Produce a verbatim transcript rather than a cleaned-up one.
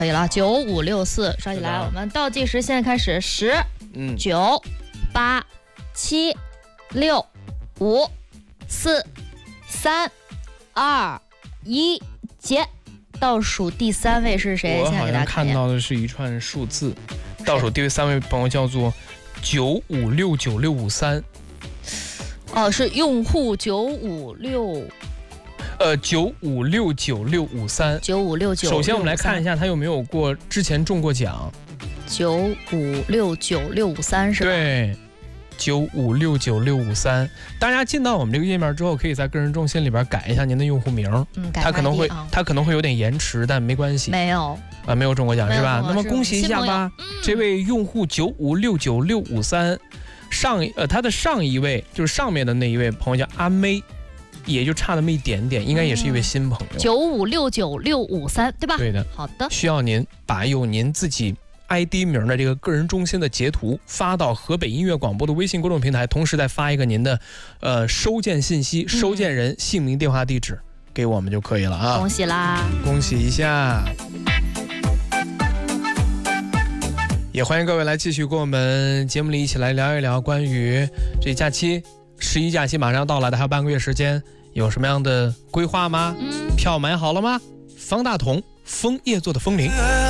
可以了，九五六四，刷起来，我们倒计时现在开始，十、 嗯、 九、八、七、六、五、四、三、二、一，结。倒数第三位是谁？ 我现在好像看给大家看到的是一串数字，倒数第三位朋友叫做九五六九六五三。 哦，是用户九五六。 呃，九五六九六五三， 九五六九。 首先，我们来看一下他有没有过之前中过奖。 九五六九六五三是吧？ 对，九五六九六五三。大家进到我们这个页面之后，可以在个人中心里边改一下您的用户名。 嗯， 它可能会， 啊、 它可能会有点延迟，但没关系。 没有啊，没有中过奖是吧？那么恭喜一下吧， 嗯、 这位用户九五六九六五三，上呃他的上一位就是上面的那一位朋友叫阿妹。也就差那么一点点，应该也是一位新朋友。 九五六九六五三，对吧？ 对的。 好的。 需要您把有您自己 I D 名的这个个人中心的截图发到河北音乐广播的微信公众平台，同时再发一个您的呃收件信息、收件人、姓名、电话、地址给我们就可以了啊！ 恭喜啦！ 恭喜一下！也欢迎各位来继续跟我们节目里一起来聊一聊关于这假期。十一假期马上要到来的，还有半个月时间，有什么样的规划吗？ 嗯， 票买好了吗？方大同，枫叶做的风铃。